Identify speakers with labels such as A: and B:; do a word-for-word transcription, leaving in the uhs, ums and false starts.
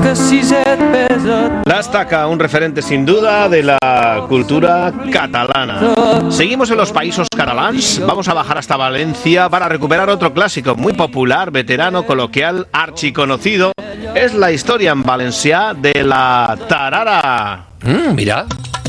A: La Estaca, un referente sin duda de la cultura catalana. Seguimos en los Països Catalans, vamos a bajar hasta Valencia para recuperar otro clásico muy popular, veterano, coloquial, archiconocido. Es la historia en valencià de la tarara.
B: Mm, mira.